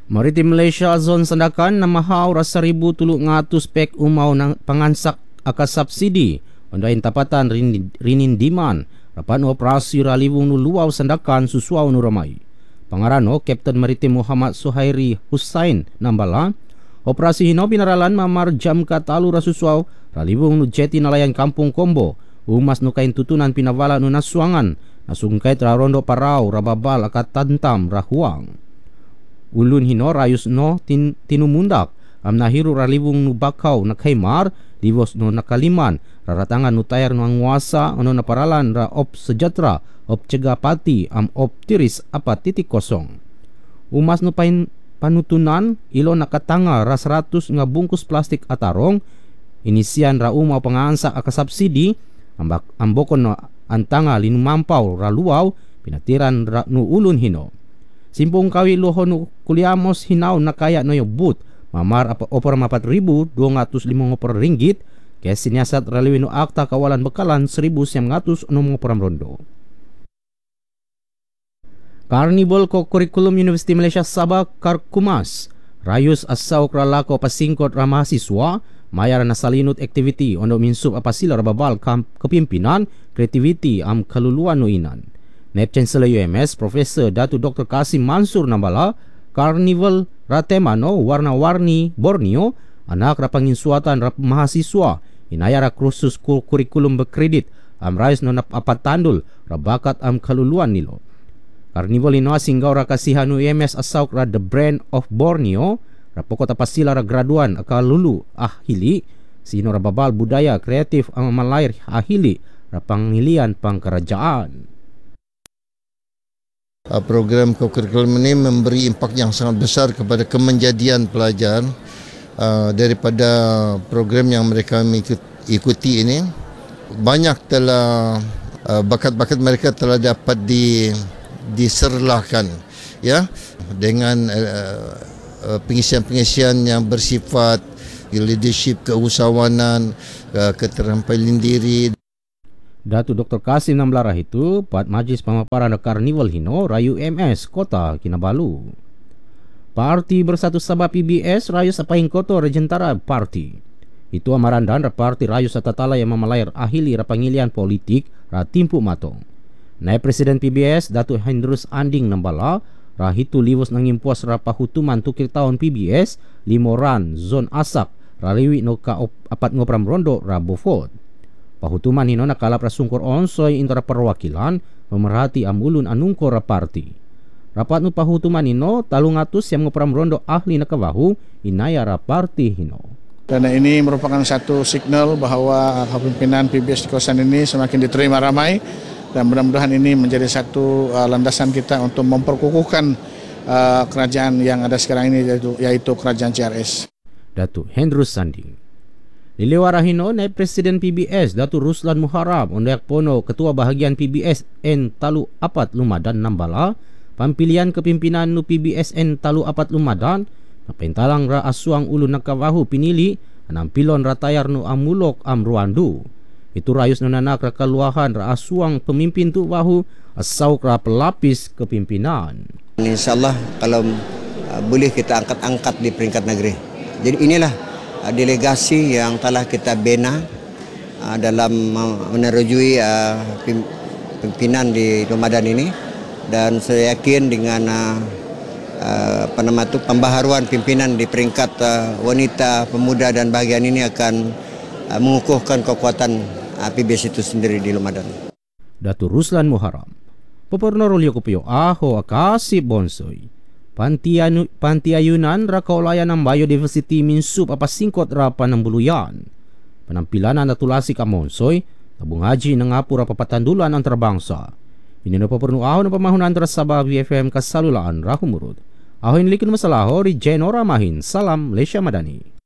Maritim Malaysia Zon Sandakan namahaw ra 1,300 pek umaw ng pangansak aka subsidi ondain tapatan rinindiman rapan operasi ralibong nuluwaw Sandakan suswaw no ramay. Pangarano Captain Maritim Muhammad Suhairi Hussain nambala operasi hino pinaralan mamar jam katalu ra suswaw ralibong no jeti nalayan Kampung Kombo umas no kain tutunan pinavala no naswangan nasungkay ra rondo paraw rababal aka tantam rahuang. Ulun hino rayus no tinumundak am nahiru ralibong no bakaw na kaymar divos no nakaliman raratangan no tayar no angwasa ano naparalan ra op sejatra op cegapati am op tiris apat titik kosong. Umas no panutunan ilo nakatanga ra 100 nga bungkus plastik atarong inisian ra umaw pangansak aka subsidi ambokon no antanga linumampaw ra luwaw pinatiran ra no ulun hino. Simpong kawi loho no kuliamos hinaw na kaya no yobut mamar opor 4,205 ringgit kaya sinyasat raliwin no akta kawalan bekalan 1,900 rondo. Carnival ko Curriculum University Malaysia Sabah Karkumas rayus asaw kralako pasingkot ra mahasiswa mayar na salinut activity ono minsup apasila rababal kepimpinan creativity am kaluluan no inan. Naib Chancellor UMS Profesor Datu Dr. Kasim Mansur nambala Carnival Ratemano warna-warni Borneo anak rapanginsuatan rap mahasiswa inaya ra kursus kurikulum berkredit am rais no apatandul rabakat am kaluluan nilo. Carnival ino singgaw ra kasihan UMS asawk ra the brand of Borneo rapokot apasila ra graduan akalulu ahili sino rababal budaya kreatif ang malair ahili rapangilian pangkerajaan. Program kurikulum ini memberi impak yang sangat besar kepada kemenjadian pelajar daripada program yang mereka ikuti ini. Banyak telah bakat-bakat mereka telah dapat diserlahkan ya dengan pengisian-pengisian yang bersifat leadership, keusahawanan, keterampilan diri. Datu Dr. Kasim Namlarah itu Pat Majlis Pemaparan Carnival hino Rayu MS Kota Kinabalu. Parti Bersatu Sabah PBS Rayu Sapahin Koto Rejentara Parti. Itu amarandan Parti Rayu Satatala yang memalayar ahili rapangilian politik ratimpu matong. Naib Presiden PBS Datu Hendrus Anding nambala rahitu liwos nangimpuas rapahutuman tukir tahun PBS limoran zon asak raliwi no ka apat ngopram rondo rabofod. Pahutuman hino nakalap rasungkor onsoy intara perwakilan memerhati amulun anungkor parti. Rapat no pahutuman hino talungatus yang ngopram rondo ahli nakabahu inaya raparti hino. Karena ini merupakan satu signal bahawa kepimpinan PBS di kawasan ini semakin diterima ramai dan mudah-mudahan ini menjadi satu landasan kita untuk memperkukuhkan kerajaan yang ada sekarang ini yaitu kerajaan CRS. Datuk Hendrus Sanding. Liliwarahino Naib Presiden PBS Datu Ruslan Muharram Ondak Pono Ketua Bahagian PBS N Talu Apat Lumadan nambala pampilian kepimpinan nu PBS N Talu Apat Lumadan napentalang ra asuang ulun nakawahu pinili anampilon ratayar nu amulok am Ruandu. Itu rayus nanak ra kaluahan ra asuang pemimpin tu wahu asaw ra pelapis kepimpinan. Insyaallah kalau boleh kita angkat-angkat di peringkat negeri. Jadi inilah delegasi yang telah kita bina dalam menerujui pimpinan di Ramadan ini dan saya yakin dengan pembaharuan pimpinan di peringkat wanita, pemuda dan bahagian ini akan mengukuhkan kekuatan PBS itu sendiri di Ramadan. Datu Ruslan Muharram Pepornorolyo Kupyo Aho Akasi Bonsoy Pantiayunan rakaulayan ng biodiversity minsup apasingkot ra panambuluyan. Penampilan na natulasi kamonsoy, tabung haji ng apura papatandulan ang trabangsa. Ini na papernuaho ng pamahunan tra Sabah BFM kasalulaan rahumurud. Ahoy nilikon masalaho, Rijenora Mahin, Salam Malaysia Madani.